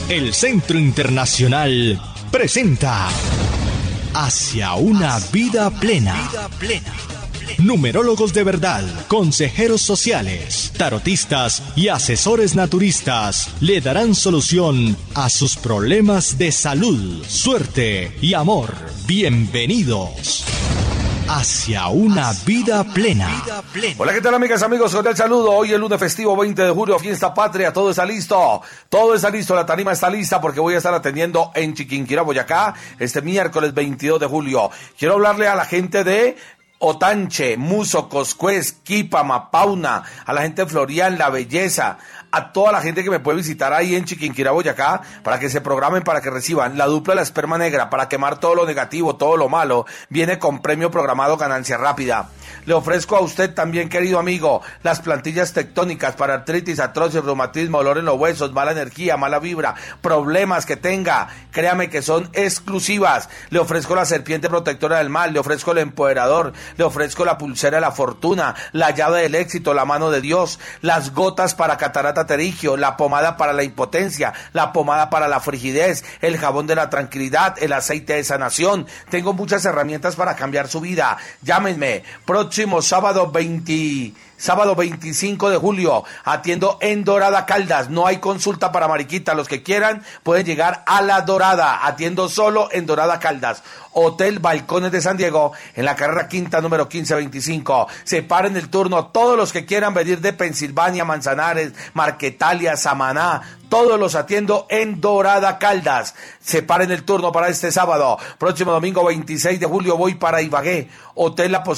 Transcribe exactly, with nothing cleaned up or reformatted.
El Centro Internacional presenta Hacia una vida plena. Numerólogos de verdad, consejeros sociales, tarotistas y asesores naturistas le darán solución a sus problemas de salud, suerte y amor. Bienvenidos hacia una vida plena. Hola, ¿qué tal, amigas, amigos? Con el saludo. Hoy el lunes festivo veinte de julio, fiesta patria. Todo está listo. Todo está listo. La tarima está lista porque voy a estar atendiendo en Chiquinquirá, Boyacá, este miércoles veintidós de julio. Quiero hablarle a la gente de Otanche, Muso, Coscuez, Quipa, Mapauna, a la gente de Florian, La Belleza, a toda la gente que me puede visitar ahí en Chiquinquirá, Boyacá, para que se programen, para que reciban la dupla de la esperma negra, para quemar todo lo negativo, todo lo malo. Viene con premio programado, ganancia rápida. Le ofrezco a usted también, querido amigo, las plantillas tectónicas para artritis, artrosis, reumatismo, dolor en los huesos, mala energía, mala vibra, problemas que tenga. Créame que son exclusivas. Le ofrezco la serpiente protectora del mal, le ofrezco el empoderador, le ofrezco la pulsera de la fortuna, la llave del éxito, la mano de Dios, las gotas para catarata terigio, la pomada para la impotencia, la pomada para la frigidez, el jabón de la tranquilidad, el aceite de sanación. Tengo muchas herramientas para cambiar su vida. Llámenme. Próximo sábado veinte, sábado veinticinco de julio, atiendo en Dorada Caldas. No hay consulta para mariquita. Los que quieran pueden llegar a La Dorada. Atiendo solo en Dorada Caldas. Hotel Balcones de San Diego, en la carrera quinta, número quince veinticinco. Separen el turno todos los que quieran venir de Pensilvania, Manzanares, Marquetalia, Samaná. Todos los atiendo en Dorada Caldas. Separen el turno para este sábado. Próximo domingo veintiséis de julio voy para Ibagué. Hotel La Posibilidad.